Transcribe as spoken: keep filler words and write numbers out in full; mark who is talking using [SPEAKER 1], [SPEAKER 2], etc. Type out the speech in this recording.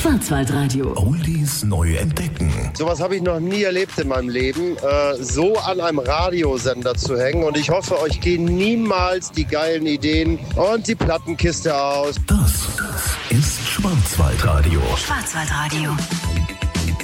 [SPEAKER 1] Schwarzwaldradio.
[SPEAKER 2] Oldies neu entdecken.
[SPEAKER 3] Sowas habe ich noch nie erlebt in meinem Leben, äh, so an einem Radiosender zu hängen. Und ich hoffe, euch gehen niemals die geilen Ideen und die Plattenkiste aus.
[SPEAKER 2] Das ist Schwarzwaldradio.
[SPEAKER 1] Schwarzwaldradio.